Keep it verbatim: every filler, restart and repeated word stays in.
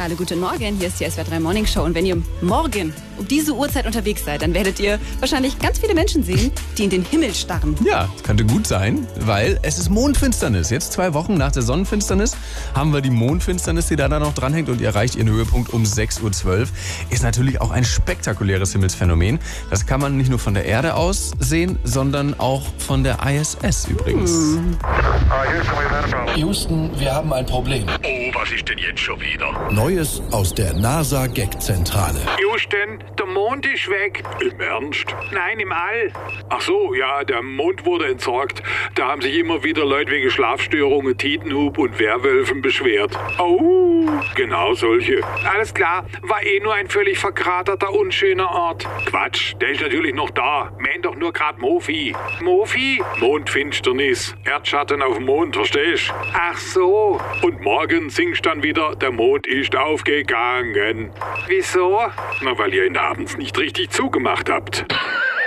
Zentrale. Guten Morgen, hier ist die S W R drei Morning Show. Und wenn ihr morgen um diese Uhrzeit unterwegs seid, dann werdet ihr wahrscheinlich ganz viele Menschen sehen, die in den Himmel starren. Ja, das könnte gut sein, weil es ist Mondfinsternis. Jetzt zwei Wochen nach der Sonnenfinsternis haben wir die Mondfinsternis, die da dann noch dranhängt und ihr erreicht ihren Höhepunkt um sechs Uhr zwölf. Ist natürlich auch ein spektakuläres Himmelsphänomen. Das kann man nicht nur von der Erde aus sehen, sondern auch von der I S S übrigens. Hm. Houston, wir haben ein Problem. Oh, was ist denn jetzt schon wieder? Neues aus der NASA-Gag-Zentrale. Houston, der Mond ist weg. Im Ernst? Nein, im All. Ach so, ja, der Mond wurde entsorgt. Da haben sich immer wieder Leute wegen Schlafstörungen, Tidenhub und Werwölfen beschwert. Oh, genau solche. Alles klar, war eh nur ein völlig verkraterter, unschöner Ort. Quatsch, der ist natürlich noch da. Mähen doch nur grad Mofi. Mofi? Mondfinsternis. Erdschatten auf dem Mond, verstehst? Ach so. Und morgen singst dann wieder, der Mond ist aufgegangen. Wieso? Na, weil ihr ihn abends nicht richtig zugemacht habt.